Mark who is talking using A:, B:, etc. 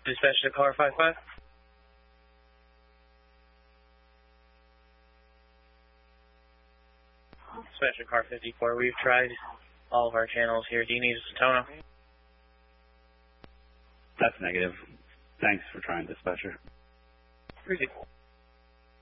A: Dispatch to car 55. Dispatch to car 54. We've tried all of our channels here. Do you need Satona?
B: That's negative. Thanks for trying, dispatcher.
A: Pretty good.